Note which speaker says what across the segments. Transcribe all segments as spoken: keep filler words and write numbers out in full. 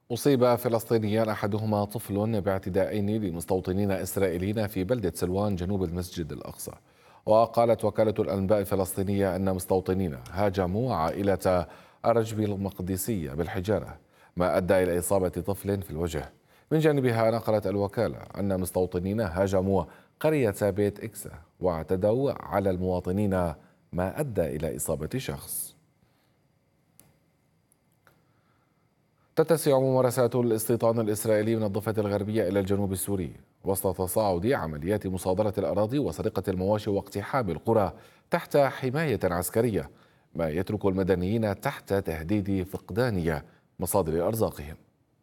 Speaker 1: أصيب فلسطينيان أحدهما طفل باعتداءين لمستوطنين إسرائيليين في بلدة سلوان جنوب المسجد الأقصى. وقالت وكالة الأنباء الفلسطينية أن مستوطنين هاجموا عائلة أرجبي المقدسية بالحجارة، ما أدى إلى إصابة طفل في الوجه. من جانبها نقلت الوكالة أن مستوطنين هاجموا قرية بيت إكسا واعتدوا على المواطنين، ما أدى إلى إصابة شخص. تتسع ممارسات الاستيطان الإسرائيلي من الضفة الغربية إلى الجنوب السوري وسط تصاعد عمليات مصادرة الأراضي وسرقة المواشي واقتحام القرى تحت حماية عسكرية، ما يترك المدنيين تحت تهديد فقدان مصادر أرزاقهم.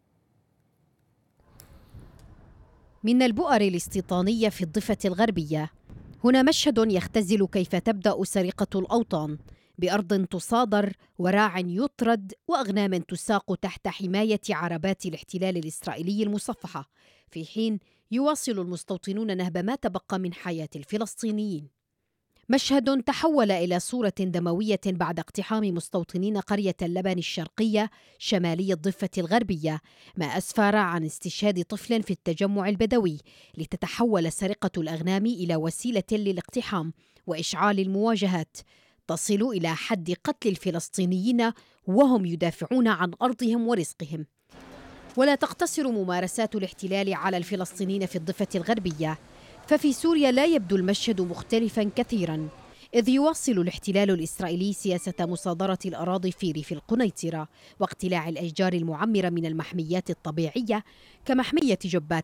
Speaker 2: من البؤر الاستيطانية في الضفة الغربية، هنا مشهد يختزل كيف تبدأ سرقة الأوطان بأرض تصادر وراع يطرد وأغنام تساق تحت حماية عربات الاحتلال الإسرائيلي المصفحة، في حين يواصل المستوطنون نهب ما تبقى من حياة الفلسطينيين. مشهد تحول إلى صورة دموية بعد اقتحام مستوطنين قرية اللبن الشرقية شمالي الضفة الغربية، ما أسفر عن استشهاد طفل في التجمع البدوي، لتتحول سرقة الأغنام إلى وسيلة للاقتحام وإشعال المواجهات تصل إلى حد قتل الفلسطينيين وهم يدافعون عن أرضهم ورزقهم. ولا تقتصر ممارسات الاحتلال على الفلسطينيين في الضفة الغربية، ففي سوريا لا يبدو المشهد مختلفا كثيرا، إذ يواصل الاحتلال الإسرائيلي سياسة مصادرة الأراضي في ريف القنيطرة واقتلاع الأشجار المعمرة من المحميات الطبيعية كمحمية جبات